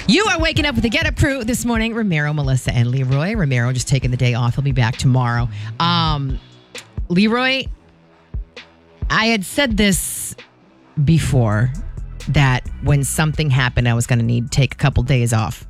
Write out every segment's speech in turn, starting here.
You are waking up with the Get Up crew this morning. Ramiro, Melissa, and Leroy. Ramiro just taking the day off. He'll be back tomorrow. Leroy, I had said this before that when something happened, I was going to need to take a couple days off.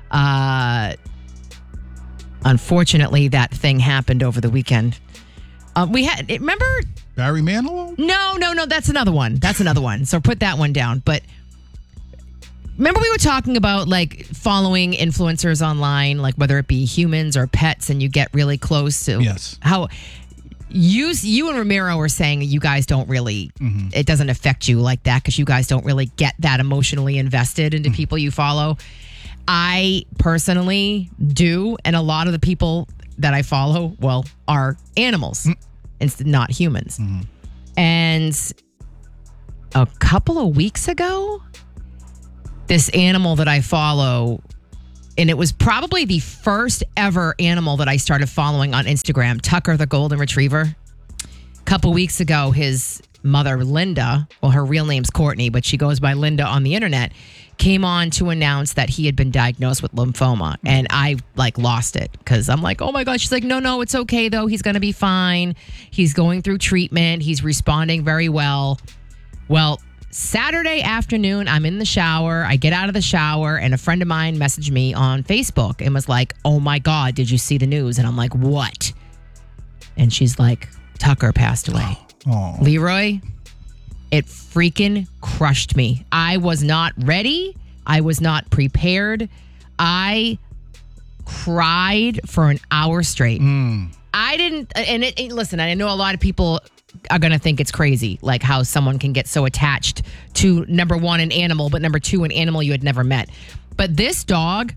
Unfortunately, that thing happened over the weekend. Remember? Barry Manilow? No. That's another one. So put that one down. But remember we were talking about like following influencers online, like whether it be humans or pets, and you get really close to how you and Ramiro were saying you guys don't really, it doesn't affect you like that because you guys don't really get that emotionally invested into people you follow. I personally do, and a lot of the people that I follow, are animals. It's not humans. And a couple of weeks ago, this animal that I follow, and it was probably the first ever animal that I started following on Instagram, Tucker the Golden Retriever. A couple weeks ago, his mother, Linda, her real name's Courtney, but she goes by Linda on the internet, came on to announce that he had been diagnosed with lymphoma. And I lost it because I'm like, oh my God. She's like, no, it's okay though. He's going to be fine. He's going through treatment. He's responding very well. Well, Saturday afternoon, I'm in the shower. I get out of the shower and a friend of mine messaged me on Facebook and was like, oh my God, did you see the news? And I'm like, what? And she's like, Tucker passed away. Oh. Leroy, it freaking crushed me. I was not ready. I was not prepared. I cried for an hour straight. I didn't, and listen, I know a lot of people are going to think it's crazy, like how someone can get so attached to, number one, an animal, but number two, an animal you had never met. But this dog,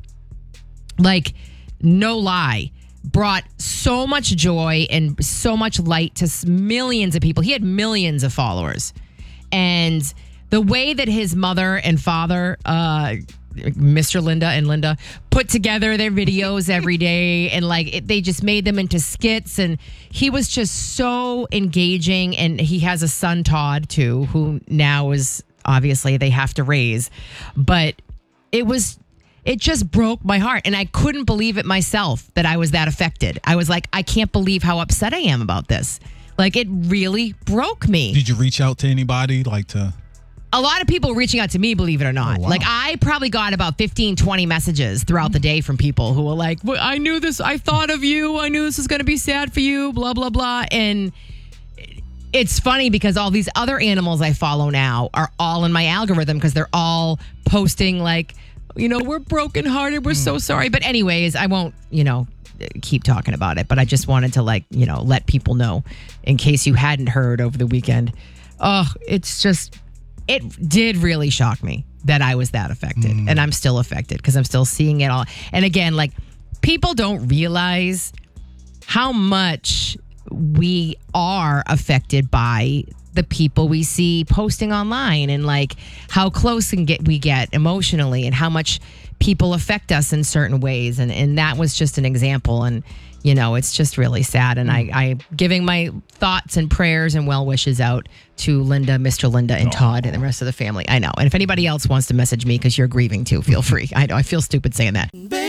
no lie, brought so much joy and so much light to millions of people. He had millions of followers. And the way that his mother and father, Mr. Linda and Linda, put together their videos every day and they just made them into skits, and he was just so engaging. And he has a son, Todd, too, who now is obviously they have to raise, but it just broke my heart, and I couldn't believe it myself that I was that affected. I was like, I can't believe how upset I am about this. It really broke me. Did you reach out to anybody A lot of people reaching out to me, believe it or not. Oh, wow. I probably got about 15, 20 messages throughout the day from people who were like, well, I knew this. I thought of you. I knew this was going to be sad for you, blah, blah, blah. And it's funny because all these other animals I follow now are all in my algorithm because they're all posting we're brokenhearted. We're so sorry. But anyways, I won't, keep talking about it. But I just wanted to let people know in case you hadn't heard over the weekend. Oh, it did really shock me that I was that affected. And I'm still affected because I'm still seeing it all. And again, people don't realize how much we are affected by the people we see posting online, and how close we get emotionally, and how much people affect us in certain ways. And that was just an example. And, it's just really sad. And I giving my thoughts and prayers and well wishes out to Linda, Mr. Linda, and Todd, and the rest of the family. I know. And if anybody else wants to message me because you're grieving too, feel free. I know I feel stupid saying that.